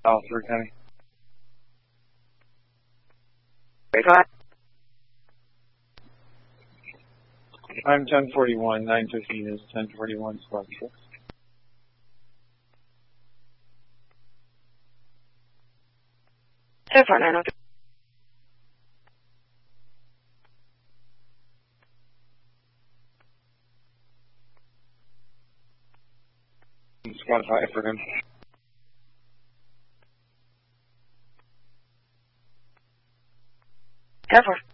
Alfred County. I'm 1041, 915 is 1041 /6. So far, 902. Squad 5 for him. Go for it.